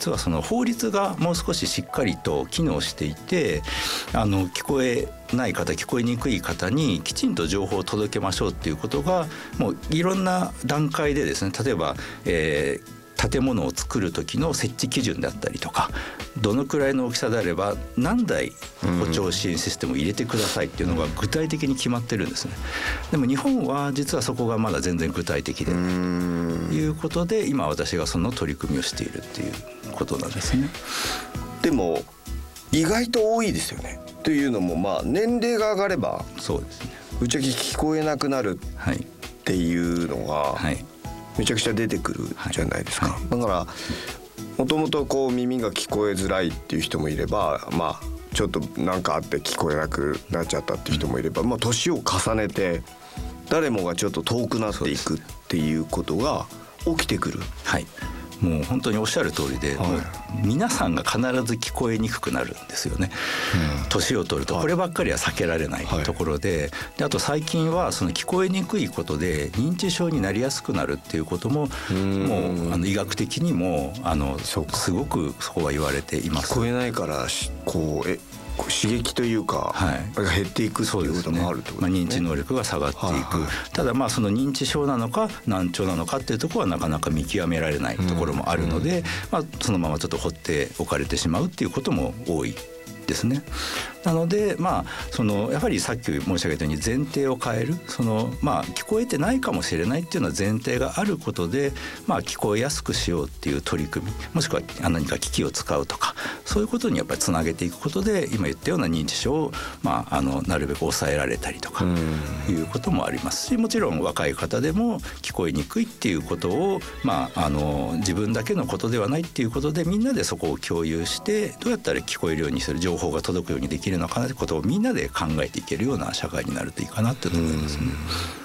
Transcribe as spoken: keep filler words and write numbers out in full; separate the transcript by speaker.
Speaker 1: 実はその法律がもう少ししっかりと機能していて、あの聞こえない方、聞こえにくい方にきちんと情報を届けましょうっていうことがもういろんな段階でですね、例えば、えー建物を作る時の設置基準であったりとか、どのくらいの大きさであれば何台歩調支援システムを入れてくださいっていうのが具体的に決まってるんですね。でも日本は実はそこがまだ全然具体的でいうことで、今私がその取り組みをしているっていうことなんですね。
Speaker 2: でも意外と多いですよね。というのも、まあ年齢が上がれば
Speaker 1: そうですね、
Speaker 2: ぶっちゃけ聞こえなくなるっていうのが、はいはい、めちゃくちゃ出てくるじゃないですか、はいはい、だからもともとこう耳が聞こえづらいっていう人もいれば、まあちょっとなんかあって聞こえなくなっちゃったっていう人もいれば、まあ年を重ねて誰もがちょっと遠くなっていくっていうことが起きてくる。
Speaker 1: はい、もう本当におっしゃる通りで、はい、もう皆さんが必ず聞こえにくくなるんですよね、うん、年を取るとこればっかりは避けられないところで、はい、であと最近はその聞こえにくいことで認知症になりやすくなるっていうことも、うもうあの医学的にもあのすごくそこは言われています。
Speaker 2: 聞こえないからこうえ刺激というか、はい、減っていくっていうこともあるってことですね。
Speaker 1: まあ、認知能力が下がっていく、はいはい、ただまあその認知症なのか難聴なのかっていうところはなかなか見極められないところもあるので、うんまあ、そのままちょっと放っておかれてしまうっていうことも多いですね。なので、まあ、そのやはりさっき申し上げたように前提を変える、その、まあ、聞こえてないかもしれないっていうのは前提があることで、まあ、聞こえやすくしようっていう取り組み、もしくは何か機器を使うとか、そういうことにやっぱりつなげていくことで今言ったような認知症を、まあ、あのなるべく抑えられたりとかいうこともありますし、もちろん若い方でも聞こえにくいっていうことを、まあ、あの自分だけのことではないっていうことでみんなでそこを共有してどうやったら聞こえるようにする、情報が届くようにできるのかなということをみんなで考えていけるような社会になるといいかなと思いますね。